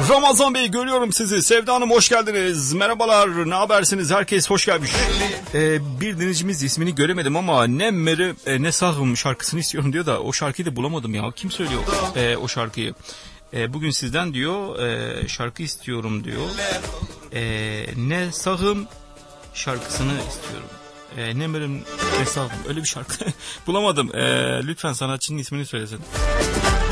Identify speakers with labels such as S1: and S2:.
S1: Ramazan Bey görüyorum sizi. Sevda Hanım hoş geldiniz. Merhabalar, ne habersiniz? Herkes hoş gelmiş. Bir dinleyicimiz ismini göremedim ama ne Meri ne Sağım şarkısını istiyorum diyor da o şarkıyı da bulamadım ya. Kim söylüyor o şarkıyı? Bugün sizden diyor şarkı istiyorum diyor. Ne Sağım şarkısını istiyorum. Ne Meri ne Sağım öyle bir şarkı bulamadım. Lütfen sanatçının ismini söylesin.